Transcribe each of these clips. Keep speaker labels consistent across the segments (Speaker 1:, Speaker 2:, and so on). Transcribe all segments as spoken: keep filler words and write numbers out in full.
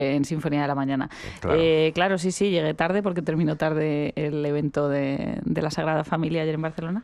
Speaker 1: en Sinfonía de la Mañana.
Speaker 2: Claro.
Speaker 1: Eh, claro, sí, sí, llegué tarde porque terminó tarde el evento de, de la Sagrada Familia ayer en Barcelona.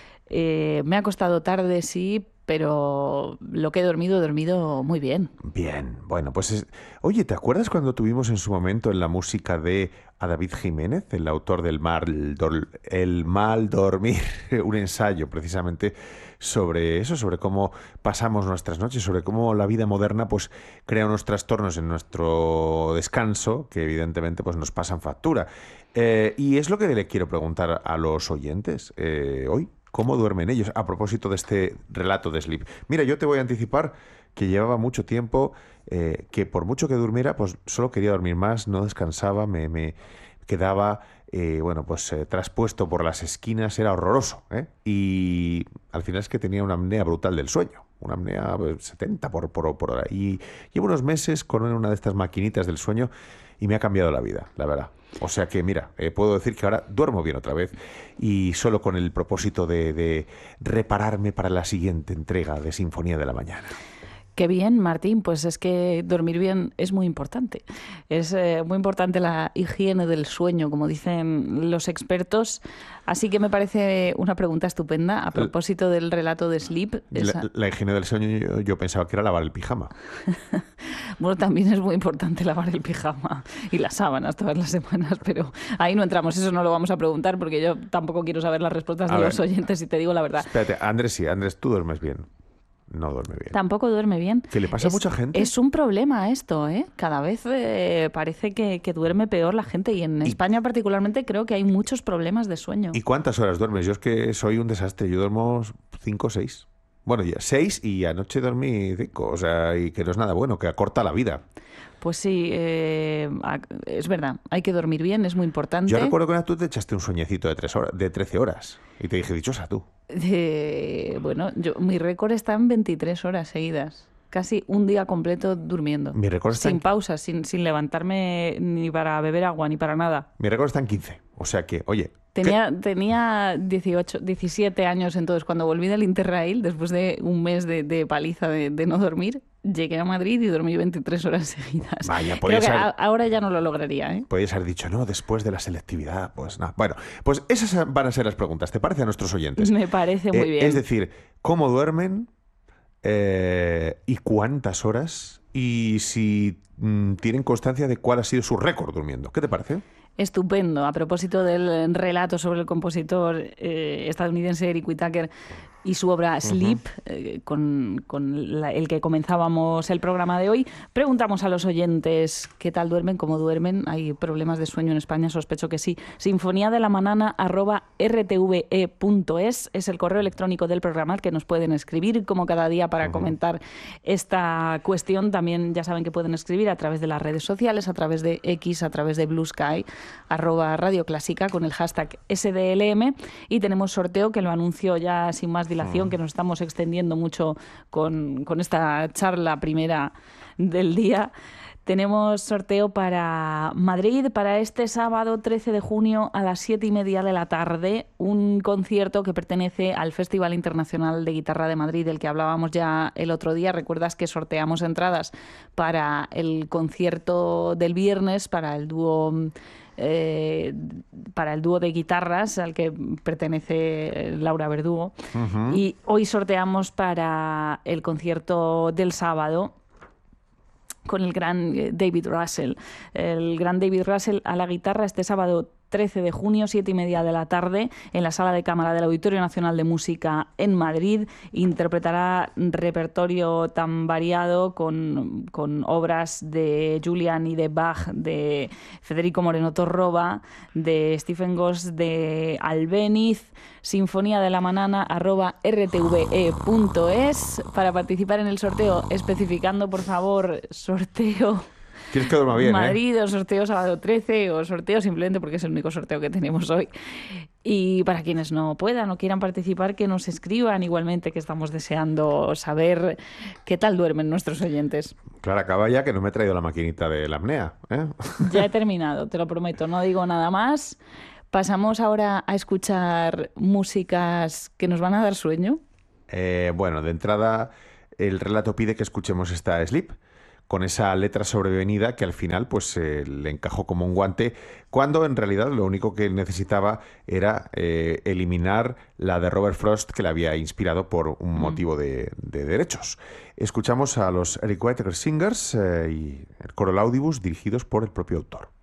Speaker 1: Eh, me ha costado tarde, sí, pero lo que he dormido, he dormido muy bien.
Speaker 2: Bien, bueno, pues es... Oye, ¿te acuerdas cuando tuvimos en su momento en la música de a David Jiménez, el autor del Mal, Dor- el Mal Dormir, un ensayo precisamente sobre eso, sobre cómo pasamos nuestras noches, sobre cómo la vida moderna pues crea unos trastornos en nuestro descanso que evidentemente pues nos pasan factura. Eh, y es lo que le quiero preguntar a los oyentes eh, hoy. ¿Cómo duermen ellos? A propósito de este relato de Sleep. Mira, yo te voy a anticipar que llevaba mucho tiempo, eh, que por mucho que durmiera, pues solo quería dormir más, no descansaba, me, me quedaba, eh, bueno, pues eh, traspuesto por las esquinas, era horroroso, ¿eh? Y al final es que tenía una apnea brutal del sueño, una apnea pues, setenta por, por, por hora. Y llevo unos meses con una de estas maquinitas del sueño y me ha cambiado la vida, la verdad. O sea que, mira, eh, puedo decir que ahora duermo bien otra vez y solo con el propósito de, de repararme para la siguiente entrega de Sinfonía de la Mañana.
Speaker 1: Qué bien, Martín, pues es que dormir bien es muy importante. Es eh, muy importante la higiene del sueño, como dicen los expertos. Así que me parece una pregunta estupenda a propósito del relato de Sleep. Esa...
Speaker 2: La, la higiene del sueño yo, yo pensaba que era lavar el pijama.
Speaker 1: Bueno, también es muy importante lavar el pijama y las sábanas todas las semanas, pero ahí no entramos, eso no lo vamos a preguntar porque yo tampoco quiero saber las respuestas
Speaker 2: A
Speaker 1: de
Speaker 2: ver,
Speaker 1: los oyentes, si te digo la verdad.
Speaker 2: Espérate, Andrés sí, Andrés, tú duermes bien. No duerme bien.
Speaker 1: Tampoco duerme bien.
Speaker 2: ¿Qué le pasa
Speaker 1: es,
Speaker 2: a mucha gente?
Speaker 1: Es un problema esto, ¿eh? Cada vez eh, parece que, que duerme peor la gente y en
Speaker 2: ¿Y,
Speaker 1: España particularmente creo que hay muchos problemas de sueño.
Speaker 2: ¿Y cuántas horas duermes? Yo es que soy un desastre. Yo duermo cinco o seis. Bueno, ya seis y anoche dormí cinco. O sea, y que no es nada bueno, que acorta la vida.
Speaker 1: Pues sí, eh, es verdad, hay que dormir bien, es muy importante.
Speaker 2: Yo recuerdo que una tú te echaste un sueñecito de, tres horas, de trece horas y te dije, dichosa tú.
Speaker 1: Eh, bueno, yo, mi récord está en veintitrés horas seguidas. Casi un día completo durmiendo.
Speaker 2: Mi récord está
Speaker 1: sin
Speaker 2: en...
Speaker 1: pausas, sin, sin levantarme ni para beber agua, ni para nada.
Speaker 2: Mi récord está en quince. O sea que, oye...
Speaker 1: Tenía, tenía dieciocho, diecisiete años entonces. Cuando volví del Interrail, después de un mes de, de paliza de, de no dormir, llegué a Madrid y dormí veintitrés horas seguidas.
Speaker 2: Vaya,
Speaker 1: Creo que
Speaker 2: haber...
Speaker 1: a, ahora ya no lo lograría, ¿eh?
Speaker 2: Podrías haber dicho, no, después de la selectividad, pues nada. Bueno, pues esas van a ser las preguntas, ¿te parece a nuestros oyentes?
Speaker 1: Me parece muy
Speaker 2: eh,
Speaker 1: bien.
Speaker 2: Es decir, ¿cómo duermen? Eh, ¿Y cuántas horas? Y si mmm, tienen constancia de cuál ha sido su récord durmiendo. ¿Qué te parece?
Speaker 1: Estupendo. A propósito del relato sobre el compositor eh, estadounidense Eric Whitacre y su obra Sleep, uh-huh. eh, con, con la, el que comenzábamos el programa de hoy, preguntamos a los oyentes qué tal duermen, cómo duermen. ¿Hay problemas de sueño en España? Sospecho que sí. Sinfonía de la manana arroba r t v e punto es es el correo electrónico del programa al que nos pueden escribir como cada día para uh-huh. comentar esta cuestión. También ya saben que pueden escribir a través de las redes sociales, a través de X, a través de Blue Sky, arroba Radio Clásica con el hashtag S D L M, y tenemos sorteo que lo anuncio ya sin más dilación, que nos estamos extendiendo mucho con, con esta charla primera del día. Tenemos sorteo para Madrid para este sábado trece de junio a las siete y media de la tarde, un concierto que pertenece al Festival Internacional de Guitarra de Madrid, del que hablábamos ya el otro día. Recuerdas que sorteamos entradas para el concierto del viernes, para el dúo... Eh, para el dúo de guitarras al que pertenece Laura Verdugo, uh-huh. y hoy sorteamos para el concierto del sábado con el gran David Russell. El gran David Russell a la guitarra este sábado trece de junio, siete y media de la tarde, en la Sala de Cámara del Auditorio Nacional de Música en Madrid. Interpretará repertorio tan variado con, con obras de Julian y de Bach, de Federico Moreno Torroba, de Stephen Goss, de Albéniz. Sinfonía de la manana arroba r t v e punto es para participar en el sorteo, especificando, por favor, sorteo...
Speaker 2: Quieres que duerma bien,
Speaker 1: Madrid,
Speaker 2: ¿eh?
Speaker 1: o sorteo sábado trece, o sorteo simplemente porque es el único sorteo que tenemos hoy. Y para quienes no puedan o quieran participar, que nos escriban igualmente, que estamos deseando saber qué tal duermen nuestros oyentes.
Speaker 2: Claro, acaba ya que no me he traído la maquinita de la apnea, ¿eh?
Speaker 1: Ya he terminado, te lo prometo, no digo nada más. Pasamos ahora a escuchar músicas que nos van a dar sueño.
Speaker 2: Eh, bueno, de entrada, el relato pide que escuchemos esta Sleep, con esa letra sobrevenida que al final pues eh, le encajó como un guante, cuando en realidad lo único que necesitaba era eh, eliminar la de Robert Frost, que le había inspirado por un motivo de, de derechos. Escuchamos a los Eric Whittaker Singers eh, y el coro Laudibus, dirigidos por el propio autor.